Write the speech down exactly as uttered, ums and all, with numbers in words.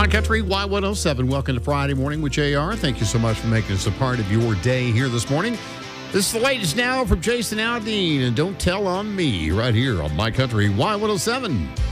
My Country Y one oh seven. Welcome to Friday Morning with J R. Thank you so much for making us a part of your day here this morning. This is the latest now from Jason Aldean, and Don't Tell on Me right here on My Country Y one oh seven.